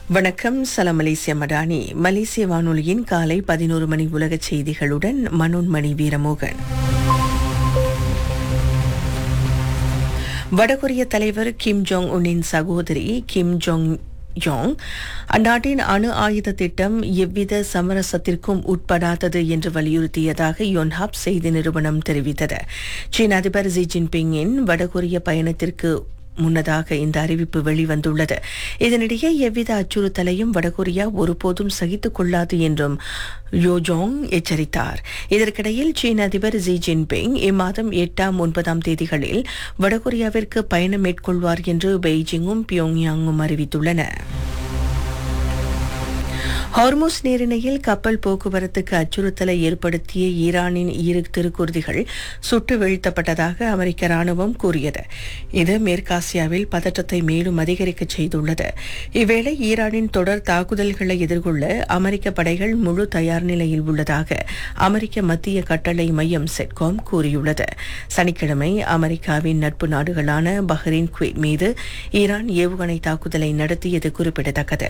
வணக்கம். சலாம் மலேசிய மடானி. மலேசிய வானொலியின் காலை 11 மணி உலகச் செய்திகளுடன் மனோன்மணி வீரமோகன். வடகொரிய தலைவர் கிம் ஜோங் உன்னின் சகோதரி கிம் ஜோங் யோங் அந்நாட்டின் அணு ஆயுத திட்டம் எவ்வித சமரசத்திற்கும் உட்படாதது என்று வலியுறுத்தியதாக யோன்ஹாப் செய்தி நிறுவனம் தெரிவித்தது. சீன அதிபர் ஜி ஜின்பிங்கின் வடகொரிய பயணத்திற்கு முன்னதாக இந்த அறிவிப்பு வெளிவந்துள்ளது. இதனிடையே எவ்வித அச்சுறுத்தலையும் வடகொரியா ஒருபோதும் சகித்துக் கொள்ளாது என்றும் யோஜோங் எச்சரித்தார். இதற்கிடையில் சீன அதிபர் ஜி ஜின்பிங் இம்மாதம் 8ஆம் 9ஆம் தேதிகளில் வடகொரியாவிற்கு பயணம் மேற்கொள்வார் என்று பெய்ஜிங்கும் பியோங்யாங்கும் அறிவித்துள்ளன. ஹார்முஸ் நீரிணையில் கப்பல் போக்குவரத்துக்கு அச்சுறுத்தலை ஏற்படுத்திய ஈரானின் 2 திருக்குர்திகள் சுட்டு வீழ்த்தப்பட்டதாக அமெரிக்க ராணுவம் கூறியது. இது மேற்காசியாவில் பதற்றத்தை மேலும் அதிகரிக்க செய்துள்ளது. இவ்வேளை ஈரானின் தொடர் தாக்குதல்களை எதிர்கொள்ள அமெரிக்க படைகள் முழு தயார் நிலையில் உள்ளதாக அமெரிக்க மத்திய கட்டளை மையம் செட்காம் கூறியுள்ளது. சனிக்கிழமை அமெரிக்காவின் நட்பு நாடுகளான பஹ்ரைன், குவைத் மீது ஈரான் ஏவுகணை தாக்குதலை நடத்தியது குறிப்பிடத்தக்கது.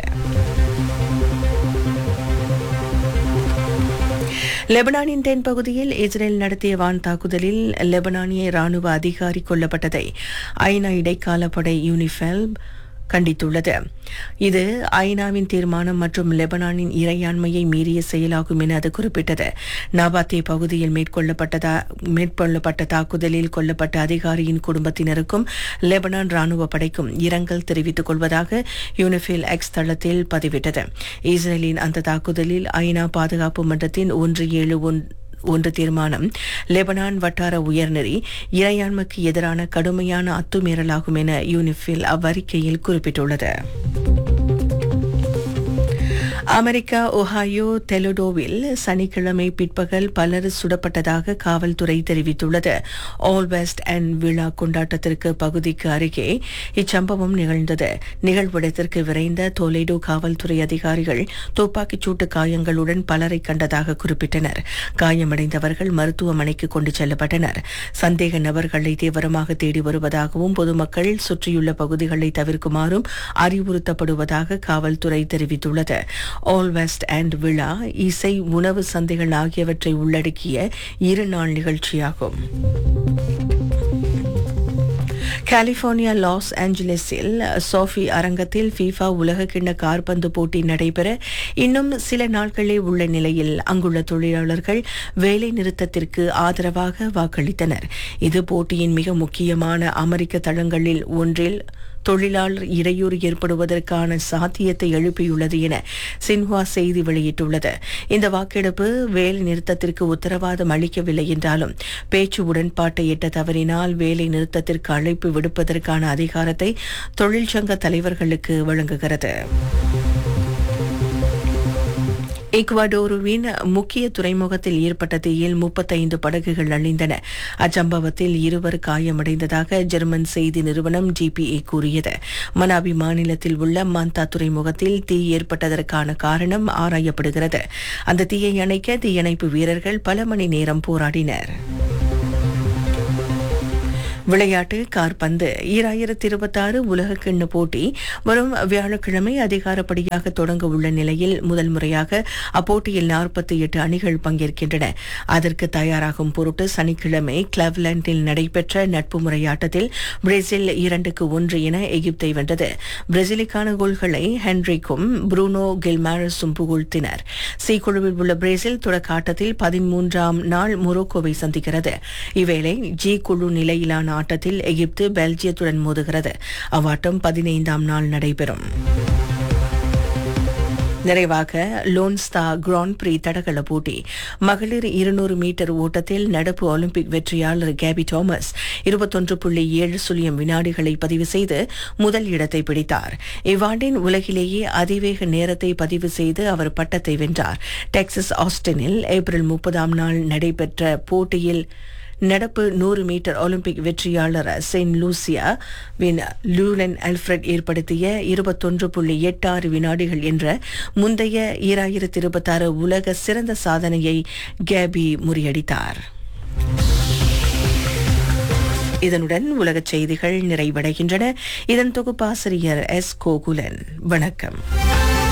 லெபனானின் தென் பகுதியில் இஸ்ரேல் நடத்திய வான் தாக்குதலில் லெபனானிய ராணுவ அதிகாரி கொல்லப்பட்டதை ஐநா இடைக்கால படை யூனிஃபெல் கண்டித்துள்ளது. இது ஐநாவின் தீர்மானம் மற்றும் லெபனானின் இறையாண்மையை மீறிய செயலாகும் என அது குறிப்பிட்டது. நாபாத்தே பகுதியில் மேற்கொள்ளப்பட்ட தாக்குதலில் கொல்லப்பட்ட அதிகாரியின் குடும்பத்தினருக்கும் லெபனான் ராணுவ படைக்கும் இரங்கல் தெரிவித்துக் கொள்வதாக யூனிஃபெல் எக்ஸ் தளத்தில் பதிவிட்டது. இஸ்ரேலின் அந்த தாக்குதலில் ஐநா பாதுகாப்பு மன்றத்தின் 171 தீர்மானம் லெபனான் வட்டார உயர்நெறி இறையாண்மைக்கு எதிரான கடுமையான அத்துமீறலாகும் என யூனிஃபெல் அவ்வறிக்கையில் குறிப்பிட்டுள்ளது. அமெரிக்கா ஒஹாயோ டெலடோவில் சனிக்கிழமை பிற்பகல் பலர் சுடப்பட்டதாக காவல்துறை தெரிவித்துள்ளது. ஆல் வெஸ்ட் அண்ட் விழா கொண்டாட்டத்திற்கு பகுதிக்கு அருகே இச்சம்பவம் நிகழ்ந்தது. நிகழ்விடத்திற்கு விரைந்த டொலேடோ காவல்துறை அதிகாரிகள் துப்பாக்கிச் சூட்டு காயங்களுடன் பலரை கண்டதாக குறிப்பிட்டனர். காயமடைந்தவர்கள் மருத்துவமனைக்கு கொண்டு செல்லப்பட்டனர். சந்தேக நபர்களை தீவிரமாக தேடி வருவதாகவும் பொதுமக்கள் சுற்றியுள்ள பகுதிகளை தவிர்க்குமாறும் அறிவுறுத்தப்படுவதாக காவல்துறை தெரிவித்துள்ளது. ஆல் வெஸ்ட் அண்ட் விழா இசை, உணவு சந்தைகள் ஆகியவற்றை உள்ளடக்கிய 2 நாள் நிகழ்ச்சியாகும். கலிபோர்னியா லாஸ் ஏஞ்சலிஸில் சோஃபி அரங்கத்தில் ஃபீஃபா உலகக்கிண்ண காற்பந்து போட்டி நடைபெற இன்னும் சில நாட்களே உள்ள நிலையில் அங்குள்ள தொழிலாளர்கள் வேலை நிறுத்தத்திற்கு ஆதரவாக வாக்களித்தனர். இது போட்டியின் மிக முக்கியமான அமெரிக்க தளங்களில் ஒன்றில் தொழிலாளர் இடையூறு ஏற்படுவதற்கான சாத்தியத்தை எழுப்பியுள்ளது என சின்ஹுவா செய்தி வெளியிட்டுள்ளது. இந்த வாக்கெடுப்பு வேலை நிறுத்தத்திற்கு உத்தரவாதம் அளிக்கவில்லை என்றாலும் பேச்சு உடன்பாட்டை எட்ட தவறினால் வேலை நிறுத்தத்திற்கு அழைப்பு விடுப்பதற்கான அதிகாரத்தை தொழிற்சங்க தலைவர்களுக்கு வழங்குகிறது. ஈக்வடோருவின் முக்கிய துறைமுகத்தில் ஏற்பட்ட தீயில் 35 படகுகள் அழிந்தன. அச்சம்பவத்தில் 2 காயமடைந்ததாக ஜெர்மன் செய்தி நிறுவனம் GPA கூறியது. மனாபி மாநிலத்தில் உள்ள மாந்தா துறைமுகத்தில் தீ ஏற்பட்டதற்கான காரணம் ஆராயப்படுகிறது. அந்த தீயை அணைக்க தீயணைப்பு வீரர்கள் பல மணி நேரம் போராடினர். விளையாட்டு காற்பந்து 2026 உலகக்கிண்ண போட்டி வரும் வியாழக்கிழமை அதிகாரப்படியாக தொடங்க உள்ள நிலையில் முதல் முறையாக அப்போட்டியில் 48 அணிகள் பங்கேற்கின்றன. அதற்கு தயாராகும் பொருட்டு சனிக்கிழமை கிளவ்லாண்டில் நடைபெற்ற நட்பு முறையாட்டத்தில் பிரேசில் 2-1 என எகிப்தை வென்றது. பிரேசிலுக்கான கோல்களை ஹென்ரிக்கும் புரூனோ கில்மாரஸும் புகழ்த்தினர். சி குழுவில் உள்ள பிரேசில் தொடக்க ஆட்டத்தில் 13ஆம் நாள் மொரோக்கோவை சந்திக்கிறது. இவ்வேளை ஜி குழு நிலையிலான ஆட்டத்தில் எகிப்து பெல்ஜியத்துடன் மோதுகிறது. அவ்வாட்டம் 15ஆம் நாள் நடைபெறும். நிறைவாக லோன் ஸ்டார் கிராண்ட் பிரீ தடகள போட்டி மகளிர் 200 மீட்டர் ஓட்டத்தில் நடப்பு ஒலிம்பிக் வெற்றியாளர் கேபி தாமஸ் 21.7 வினாடிகளை பதிவு செய்து முதல் இடத்தை பிடித்தார். இவ்வாண்டின் உலகிலேயே அதிவேக நேரத்தை பதிவு செய்து அவர் பட்டத்தை வென்றார். டெக்சாஸ் ஆஸ்டினில் ஏப்ரல் 30ஆம் நாள் நடைபெற்ற போட்டியில் நடப்பு 100 மீட்டர் ஒலிம்பிக் வெற்றியாளர் செயின்ட் லூசியா வின் லூலன் அல்ஃபிரட் ஏற்படுத்திய 21.86 வினாடிகள் என்ற முந்தைய 2026 உலக சிறந்த சாதனையை கேபி முறியடித்தார். இதனுடன் உலகச் செய்திகள் நிறைவடைகின்றன. இதன் தொகுப்பாசிரியர் S. கோகுலன். வணக்கம்.